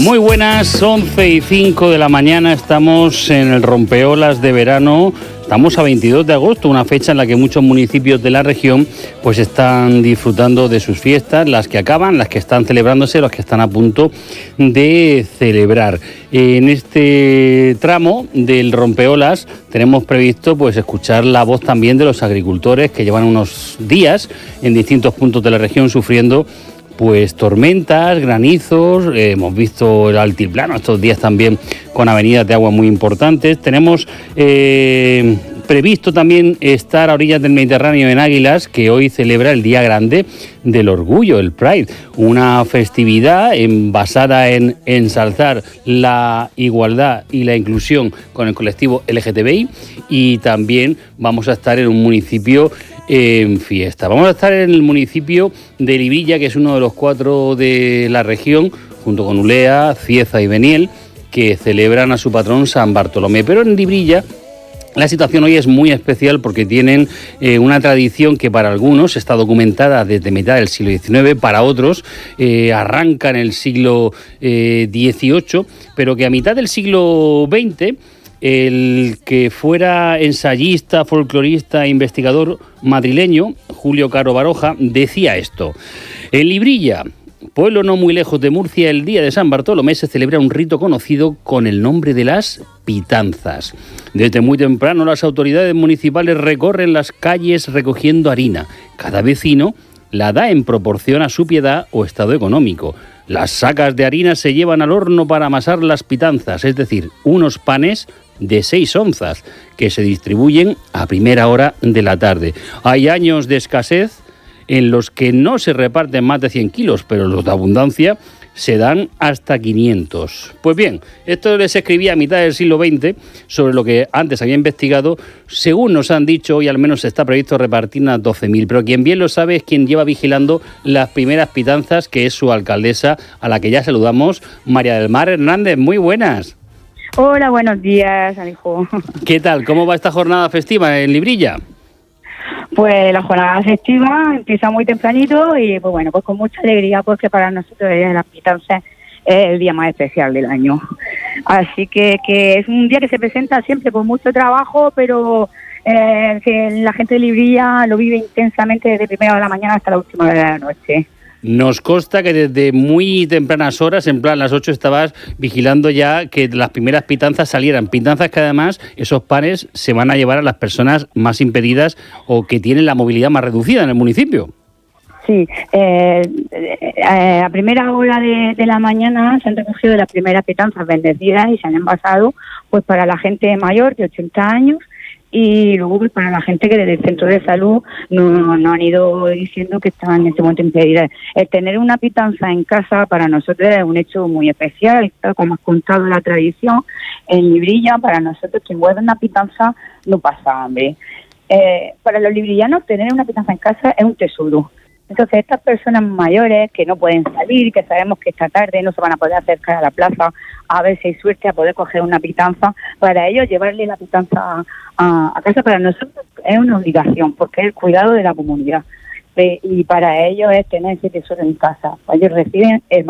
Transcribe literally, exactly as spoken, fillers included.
Muy buenas, once y cinco de la mañana, estamos en el rompeolas de verano, estamos a veintidós de agosto, una fecha en la que muchos municipios de la región pues están disfrutando de sus fiestas, las que acaban, las que están celebrándose, las que están a punto de celebrar. En este tramo del rompeolas tenemos previsto pues escuchar la voz también de los agricultores que llevan unos días en distintos puntos de la región sufriendo pues tormentas, granizos, eh, hemos visto el altiplano estos días también con avenidas de agua muy importantes. Tenemos eh, previsto también estar a orillas del Mediterráneo en Águilas, que hoy celebra el Día Grande del Orgullo, el Pride, una festividad en, basada en ensalzar la igualdad y la inclusión con el colectivo L G T B I, y también vamos a estar en un municipio en fiesta. Vamos a estar en el municipio de Librilla, que es uno de los cuatro de la región, junto con Ulea, Cieza y Beniel, que celebran a su patrón San Bartolomé. Pero en Librilla la situación hoy es muy especial porque tienen eh, una tradición que para algunos está documentada desde mitad del siglo diecinueve, para otros eh, arranca en el siglo eh, dieciocho, pero que a mitad del siglo veinte el que fuera ensayista, folclorista e investigador madrileño, Julio Caro Baroja, decía esto: en Librilla, pueblo no muy lejos de Murcia, el día de San Bartolomé se celebra un rito conocido con el nombre de las pitanzas. Desde muy temprano las autoridades municipales recorren las calles recogiendo harina. Cada vecino la da en proporción a su piedad o estado económico. Las sacas de harina se llevan al horno para amasar las pitanzas, es decir, unos panes de seis onzas, que se distribuyen a primera hora de la tarde. Hay años de escasez en los que no se reparten más de cien kilos, pero los de abundancia se dan hasta quinientos. Pues bien, esto les escribía a mitad del siglo veinte, sobre lo que antes había investigado. Según nos han dicho, hoy al menos está previsto repartir unas doce mil, pero quien bien lo sabe es quien lleva vigilando las primeras pitanzas, que es su alcaldesa, a la que ya saludamos, María del Mar Hernández. Muy buenas. Hola, buenos días, Alejo. ¿Qué tal? ¿Cómo va esta jornada festiva en Librilla? Pues la jornada festiva empieza muy tempranito y pues bueno, pues con mucha alegría, porque para nosotros el Día de las Pitanzas es el día más especial del año. Así que, que es un día que se presenta siempre con mucho trabajo, pero eh, que la gente de Librilla lo vive intensamente desde primera hora de la mañana hasta la última hora de la noche. Nos consta que desde muy tempranas horas, en plan las ocho, estabas vigilando ya que las primeras pitanzas salieran. Pitanzas que además esos panes se van a llevar a las personas más impedidas o que tienen la movilidad más reducida en el municipio. Sí, eh, eh, a primera hora de, de la mañana se han recogido las primeras pitanzas bendecidas y se han envasado pues para la gente mayor de ochenta años. Y luego pues, para la gente que desde el centro de salud no, no han ido diciendo que estaban en este momento impedidas. El tener una pitanza en casa para nosotros es un hecho muy especial, como has contado la tradición. En Librilla, para nosotros, quien guarda una pitanza no pasa hambre. Eh, para los librillanos, tener una pitanza en casa es un tesoro. Entonces, estas personas mayores que no pueden salir, que sabemos que esta tarde no se van a poder acercar a la plaza a ver si hay suerte a poder coger una pitanza, para ellos llevarle la pitanza a, a casa para nosotros es una obligación, porque es el cuidado de la comunidad. Eh, y para ellos es tener ese tesoro en casa. Ellos reciben el